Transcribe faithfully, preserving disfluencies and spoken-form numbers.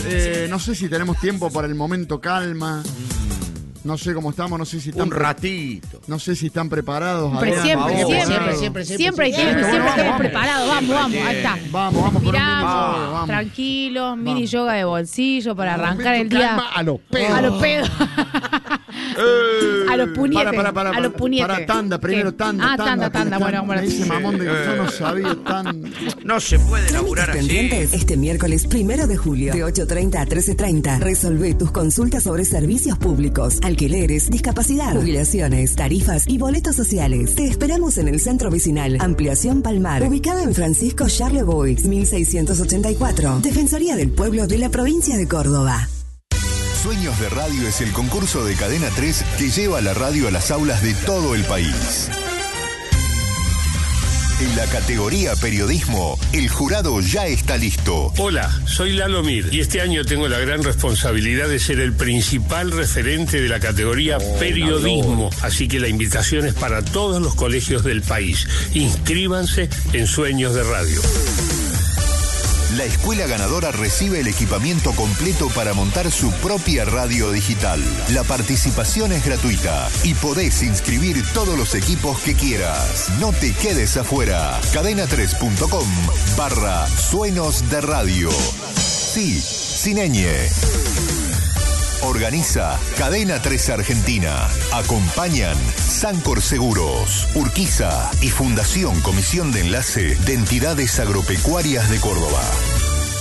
Eh, no sé si tenemos tiempo para el momento calma. No sé cómo estamos, no sé si están... Un ratito. No sé si están preparados. Pero Adrián, siempre, Pablo. siempre, siempre, siempre, siempre, siempre hay tiempo y siempre. siempre Vamos, estamos vamos. preparados. Vamos, vamos, Siempre ahí está. Vamos, vamos por un Miramos, minuto, vamos. tranquilos, mini Vamos. yoga de bolsillo para arrancar el Momento día. calma a los pedos. A los pedos. Eh, A los puñetes. Para, para, para, a los puñetes. Para tanda, primero ¿Qué? tanda. Ah, tanda, tanda. Bueno, bueno. Me dice mamón de que yo no sabía tan... No se puede laburar así. Pendientes este miércoles primero de julio de ocho treinta a trece treinta. Resolvé tus consultas sobre servicios públicos, alquileres, discapacidad, jubilaciones, tarifas y boletos sociales. Te esperamos en el Centro Vecinal Ampliación Palmar, ubicado en Francisco Charlevoix, mil seiscientos ochenta y cuatro. Defensoría del Pueblo de la Provincia de Córdoba. Sueños de Radio es el concurso de Cadena tres que lleva la radio a las aulas de todo el país. En la categoría periodismo, el jurado ya está listo. Hola, soy Lalo Mir y este año tengo la gran responsabilidad de ser el principal referente de la categoría periodismo. Así que la invitación es para todos los colegios del país. Inscríbanse en Sueños de Radio. La escuela ganadora recibe el equipamiento completo para montar su propia radio digital. La participación es gratuita y podés inscribir todos los equipos que quieras. No te quedes afuera. cadena tres punto com barra Sueños de Radio. Sí, sin ñ. Organiza Cadena tres Argentina. Acompañan Sancor Seguros, Urquiza y Fundación Comisión de Enlace de Entidades Agropecuarias de Córdoba.